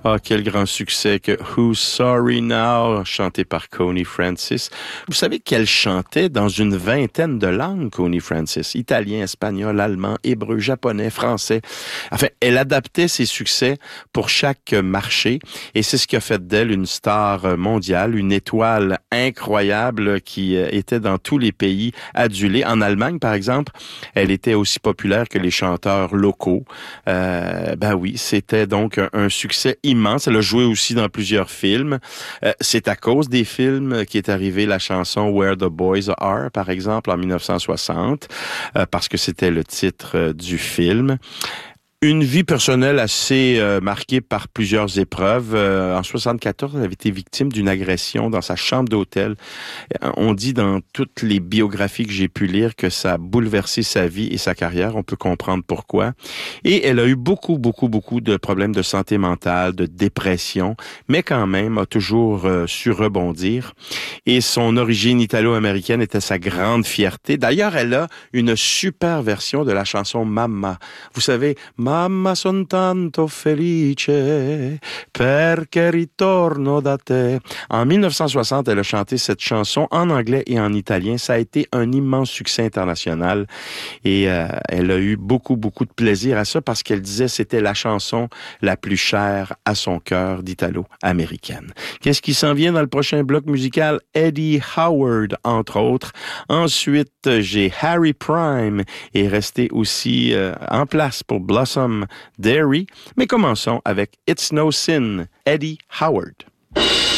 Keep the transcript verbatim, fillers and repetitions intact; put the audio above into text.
Ah, quel grand succès que Who's Sorry Now, chanté par Connie Francis. Vous savez qu'elle chantait dans une vingtaine de langues, Connie Francis. Italien, espagnol, allemand, hébreu, japonais, français. Enfin, elle adaptait ses succès pour chaque marché et c'est ce qui a fait d'elle une star mondiale, une étoile incroyable qui était dans tous les pays adulée. En Allemagne, par exemple, elle était aussi populaire que les chanteurs locaux. Euh, ben oui, c'était donc un, un succès immense. Elle a joué aussi dans plusieurs films. Euh, c'est à cause des films qui est arrivée la chanson Where the Boys Are, par exemple, en dix-neuf cent soixante, euh, parce que c'était le titre euh, du film. Une vie personnelle assez euh, marquée par plusieurs épreuves. Euh, en soixante-quatorze, elle avait été victime d'une agression dans sa chambre d'hôtel. Euh, on dit dans toutes les biographies que j'ai pu lire que ça a bouleversé sa vie et sa carrière. On peut comprendre pourquoi. Et elle a eu beaucoup, beaucoup, beaucoup de problèmes de santé mentale, de dépression, mais quand même a toujours euh, su rebondir. Et son origine italo-américaine était sa grande fierté. D'ailleurs, elle a une super version de la chanson Mamma. Vous savez, Mamma son tanto felice perché ritorno da te. En dix-neuf cent soixante, elle a chanté cette chanson en anglais et en italien. Ça a été un immense succès international et euh, elle a eu beaucoup, beaucoup de plaisir à ça parce qu'elle disait que c'était la chanson la plus chère à son cœur d'italo-américaine. Qu'est-ce qui s'en vient dans le prochain bloc musical? Eddie Howard, entre autres. Ensuite, j'ai Harry Prime et resté aussi euh, en place pour Blossom Dairy. Mais commençons avec It's No Sin, Eddie Howard.